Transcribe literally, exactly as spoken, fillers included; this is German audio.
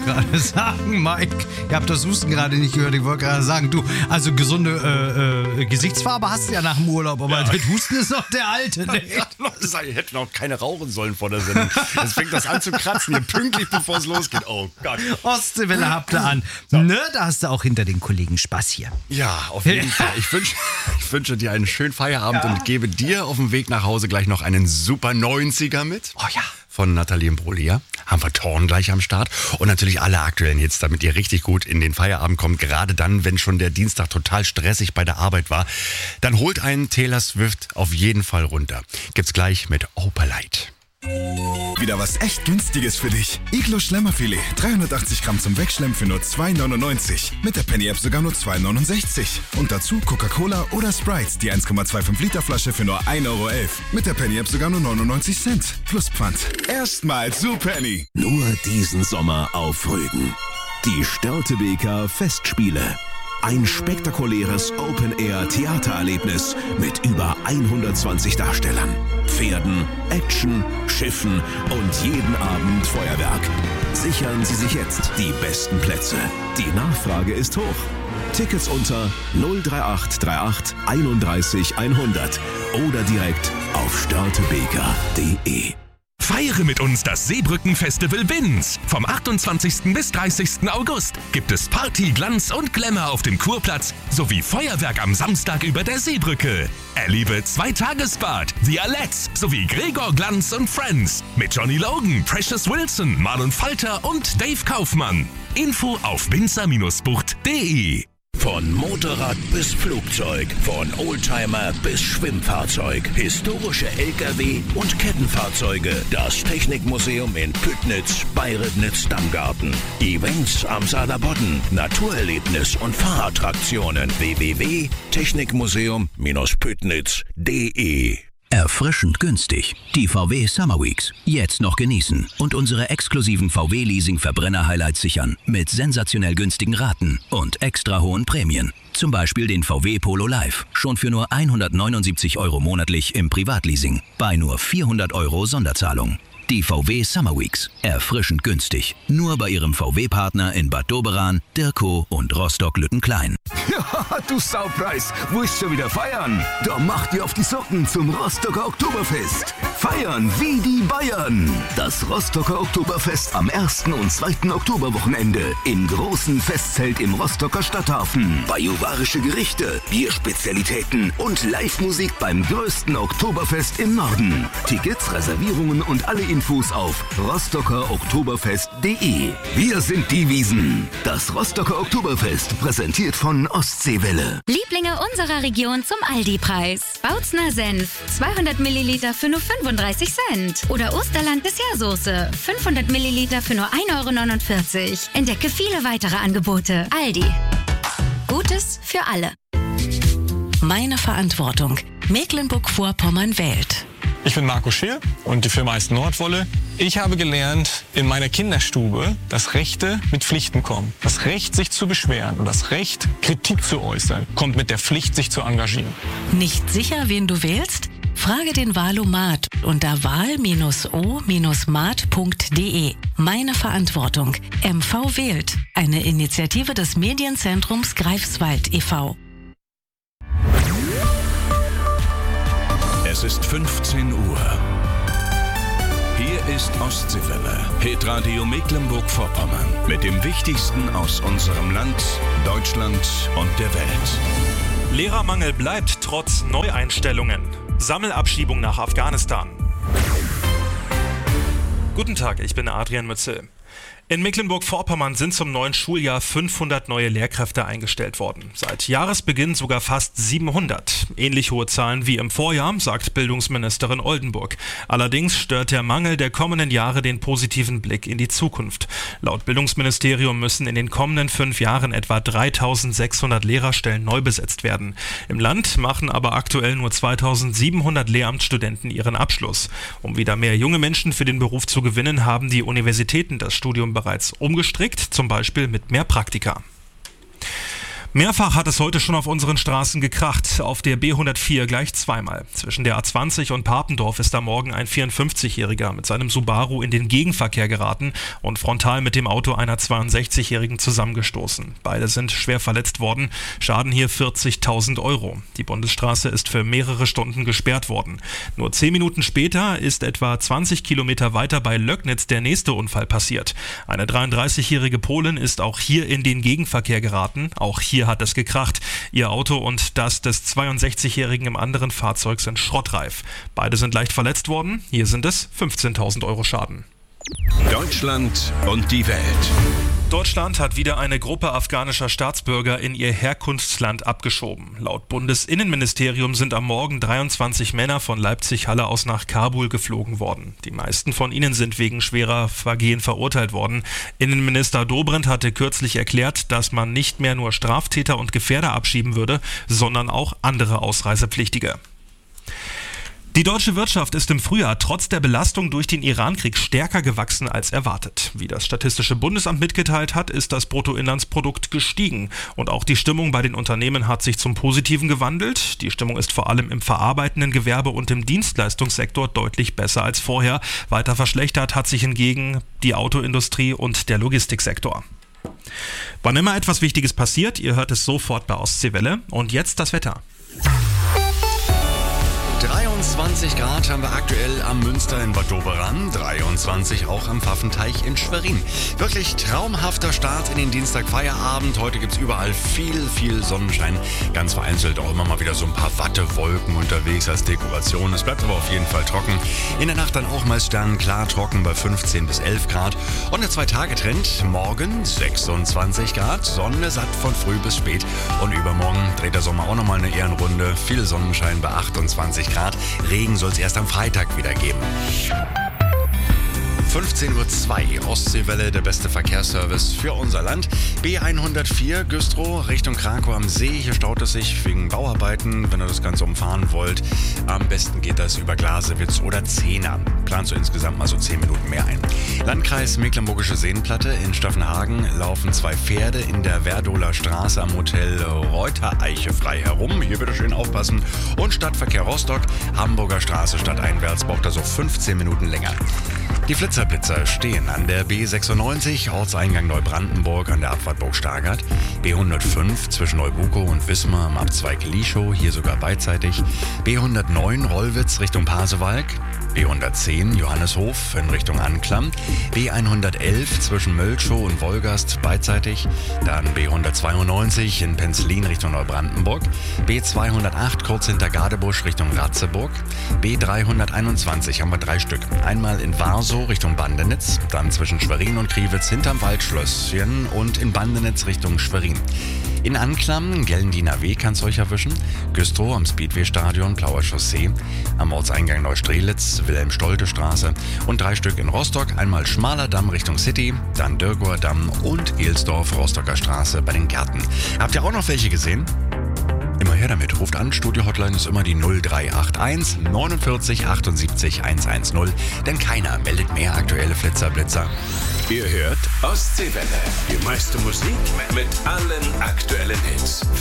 wollte gerade sagen, Mike, ihr habt das Husten gerade nicht gehört. Ich wollte gerade sagen, du, also gesunde äh, äh, Gesichtsfarbe hast du ja nach dem Urlaub, aber ja. Das Husten ist noch der alte. Ne? Ihr hättet noch keine rauchen sollen vor der Sendung. Jetzt fängt das an zu kratzen, hier pünktlich bevor es losgeht. Oh Gott. Ostseewelle habt ihr an. So. Ne, da hast du auch hinter den Kollegen Spaß hier. Ja, auf jeden Fall. Ich wünsche, ich wünsche dir einen schönen Feierabend ja. und gebe dir auf dem Weg nach Hause gleich noch einen super neunziger mit. Oh ja. Von Nathalie Imbruglia. Haben wir Thorn gleich am Start. Und natürlich alle aktuellen Hits, damit ihr richtig gut in den Feierabend kommt. Gerade dann, wenn schon der Dienstag total stressig bei der Arbeit war. Dann holt einen Taylor Swift auf jeden Fall runter. Gibt's gleich mit Opalite. Wieder was echt Günstiges für dich. Iglo Schlemmerfilet, dreihundertachtzig Gramm zum Wegschlemmen für nur zwei neunundneunzig. Mit der Penny App sogar nur zwei neunundsechzig. Und dazu Coca-Cola oder Sprite, die eins Komma fünfundzwanzig Liter Flasche für nur ein Euro elf. Mit der Penny App sogar nur neunundneunzig Cent. Plus Pfand. Erstmal zu Penny. Nur diesen Sommer auf Rügen. Die Störtebeker Festspiele. Ein spektakuläres Open-Air-Theatererlebnis mit über hundertzwanzig Darstellern, Pferden, Action, Schiffen und jeden Abend Feuerwerk. Sichern Sie sich jetzt die besten Plätze. Die Nachfrage ist hoch. Tickets unter null drei acht drei acht einunddreißig hundert oder direkt auf störtebeker punkt de. Feiere mit uns das Seebrücken-Festival Binz. Vom achtundzwanzigsten bis dreißigsten August gibt es Party, Glanz und Glamour auf dem Kurplatz sowie Feuerwerk am Samstag über der Seebrücke. Erlebe Zwei-Tages-Bad, The Alettes sowie Gregor Glanz und Friends mit Johnny Logan, Precious Wilson, Marlon Falter und Dave Kaufmann. Info auf binzer Bucht punkt de. Von Motorrad bis Flugzeug, von Oldtimer bis Schwimmfahrzeug, historische L K W und Kettenfahrzeuge. Das Technikmuseum in Püttnitz, Bayrednitz-Dammgarten. Events am Saarlandbodden, Naturerlebnis und Fahrattraktionen. w w w punkt technikmuseum Püttnitz punkt de. Erfrischend günstig. Die V W Summer Weeks. Jetzt noch genießen und unsere exklusiven V W-Leasing-Verbrenner-Highlights sichern. Mit sensationell günstigen Raten und extra hohen Prämien. Zum Beispiel den V W Polo Live. Schon für nur hundertneunundsiebzig Euro monatlich im Privatleasing. Bei nur vierhundert Euro Sonderzahlung. Die V W Summer Weeks. Erfrischend günstig. Nur bei Ihrem V W-Partner in Bad Doberan, Dirkow und Rostock-Lüttenklein. Ja, du Saupreis, wo ist schon wieder feiern? Da macht ihr auf die Socken zum Rostocker Oktoberfest. Feiern wie die Bayern. Das Rostocker Oktoberfest am ersten und zweiten Oktoberwochenende im großen Festzelt im Rostocker Stadthafen. Bajuwarische Gerichte, Bierspezialitäten und Live-Musik beim größten Oktoberfest im Norden. Tickets, Reservierungen und alle Infos auf rostocker oktoberfest punkt de. Wir sind die Wiesen. Das Rostocker Oktoberfest, präsentiert von Ostseewelle. Lieblinge unserer Region zum Aldi-Preis. Bautzner Senf, zweihundert Milliliter für nur fünfunddreißig Cent. Oder Osterland Dessertsoße, fünfhundert Milliliter für nur ein Euro neunundvierzig. Entdecke viele weitere Angebote. Aldi. Gutes für alle. Meine Verantwortung. Mecklenburg-Vorpommern wählt. Ich bin Marco Schier und die Firma heißt Nordwolle. Ich habe gelernt in meiner Kinderstube, dass Rechte mit Pflichten kommen. Das Recht, sich zu beschweren und das Recht, Kritik zu äußern, kommt mit der Pflicht, sich zu engagieren. Nicht sicher, wen du wählst? Frage den Wahlomat unter wahl o mat punkt de. Meine Verantwortung. M V wählt. Eine Initiative des Medienzentrums Greifswald e V Es ist fünfzehn Uhr. Hier ist Ostseewelle, Hitradio Mecklenburg-Vorpommern. Mit dem Wichtigsten aus unserem Land, Deutschland und der Welt. Lehrermangel bleibt trotz Neueinstellungen. Sammelabschiebung nach Afghanistan. Guten Tag, ich bin Adrian Mützel. In Mecklenburg-Vorpommern sind zum neuen Schuljahr fünfhundert neue Lehrkräfte eingestellt worden. Seit Jahresbeginn sogar fast siebenhundert. Ähnlich hohe Zahlen wie im Vorjahr, sagt Bildungsministerin Oldenburg. Allerdings stört der Mangel der kommenden Jahre den positiven Blick in die Zukunft. Laut Bildungsministerium müssen in den kommenden fünf Jahren etwa dreitausendsechshundert Lehrerstellen neu besetzt werden. Im Land machen aber aktuell nur zweitausendsiebenhundert Lehramtsstudenten ihren Abschluss. Um wieder mehr junge Menschen für den Beruf zu gewinnen, haben die Universitäten das Studium bereits umgestrickt, zum Beispiel mit mehr Praktika. Mehrfach hat es heute schon auf unseren Straßen gekracht. Auf der B hundertvier gleich zweimal. Zwischen der A zwanzig und Papendorf ist am Morgen ein vierundfünfzigjähriger mit seinem Subaru in den Gegenverkehr geraten und frontal mit dem Auto einer zweiundsechzigjährigen zusammengestoßen. Beide sind schwer verletzt worden. Schaden hier vierzigtausend Euro. Die Bundesstraße ist für mehrere Stunden gesperrt worden. Nur zehn Minuten später ist etwa zwanzig Kilometer weiter bei Löcknitz der nächste Unfall passiert. Eine dreiunddreißigjährige Polin ist auch hier in den Gegenverkehr geraten. Auch hier hat es gekracht. Ihr Auto und das des zweiundsechzigjährigen im anderen Fahrzeug sind schrottreif. Beide sind leicht verletzt worden. Hier sind es fünfzehntausend Euro Schaden. Deutschland und die Welt. Deutschland hat wieder eine Gruppe afghanischer Staatsbürger in ihr Herkunftsland abgeschoben. Laut Bundesinnenministerium sind am Morgen dreiundzwanzig Männer von Leipzig-Halle aus nach Kabul geflogen worden. Die meisten von ihnen sind wegen schwerer Vergehen verurteilt worden. Innenminister Dobrindt hatte kürzlich erklärt, dass man nicht mehr nur Straftäter und Gefährder abschieben würde, sondern auch andere Ausreisepflichtige. Die deutsche Wirtschaft ist im Frühjahr trotz der Belastung durch den Irankrieg stärker gewachsen als erwartet. Wie das Statistische Bundesamt mitgeteilt hat, ist das Bruttoinlandsprodukt gestiegen. Und auch die Stimmung bei den Unternehmen hat sich zum Positiven gewandelt. Die Stimmung ist vor allem im verarbeitenden Gewerbe und im Dienstleistungssektor deutlich besser als vorher. Weiter verschlechtert hat sich hingegen die Autoindustrie und der Logistiksektor. Wann immer etwas Wichtiges passiert, ihr hört es sofort bei Ostseewelle. Und jetzt das Wetter. dreiundzwanzig Grad haben wir aktuell am Münster in Bad Doberan, dreiundzwanzig auch am Pfaffenteich in Schwerin. Wirklich traumhafter Start in den Dienstagfeierabend. Heute gibt es überall viel, viel Sonnenschein. Ganz vereinzelt auch immer mal wieder so ein paar Wattewolken unterwegs als Dekoration. Es bleibt aber auf jeden Fall trocken. In der Nacht dann auch mal sternenklar trocken bei fünfzehn bis elf Grad. Und der Zwei-Tage-Trend, morgen sechsundzwanzig Grad, Sonne satt von früh bis spät. Und übermorgen dreht der Sommer auch nochmal eine Ehrenrunde. Viel Sonnenschein bei achtundzwanzig Grad. Regen soll es erst am Freitag wieder geben. fünfzehn Uhr zwei, Ostseewelle, der beste Verkehrsservice für unser Land. B hundertvier, Güstrow, Richtung Krakau am See. Hier staut es sich wegen Bauarbeiten. Wenn ihr das Ganze umfahren wollt, am besten geht das über Glasewitz oder Zehner. Plant so insgesamt mal so zehn Minuten mehr ein. Landkreis Mecklenburgische Seenplatte in Staffenhagen laufen zwei Pferde in der Werdoler Straße am Hotel Reutereiche frei herum. Hier bitte schön aufpassen. Und Stadtverkehr Rostock, Hamburger Straße stadteinwärts, braucht also fünfzehn Minuten länger. Die Flitzerblitzer stehen an der B sechsundneunzig, Ortseingang Neubrandenburg an der Abfahrtburg Stargard, B hundertfünf zwischen Neubukow und Wismar am Abzweig Lieschow, hier sogar beidseitig, B hundertneun Rollwitz Richtung Pasewalk, B hundertzehn Johanneshof in Richtung Anklam, B hundertelf zwischen Mölschow und Wolgast beidseitig, dann B hundertzweiundneunzig in Penzlin Richtung Neubrandenburg, B zweihundertacht kurz hinter Gadebusch Richtung Ratzeburg, B dreihunderteinundzwanzig haben wir drei Stück, einmal in Warsow Richtung Bandenitz, dann zwischen Schwerin und Kriwitz hinterm Waldschlösschen und in Bandenitz Richtung Schwerin. In Anklam, Gellendiener Weg kann es euch erwischen, Güstrow am Speedway-Stadion, Plauer Chaussee, am Ortseingang Neustrelitz, Wilhelm-Stolte-Straße und drei Stück in Rostock, einmal Schmaler Damm Richtung City, dann Dürgower Damm und Gelsdorf, Rostocker Straße bei den Gärten. Habt ihr auch noch welche gesehen? Immer her damit, ruft an, Studio-Hotline ist immer die null drei acht eins neunundvierzig achtundsiebzig hundertzehn, denn keiner meldet mehr aktuelle Flitzerblitzer. Ihr hört Ostseewelle. Die meiste Musik mit allen aktuellen Hits.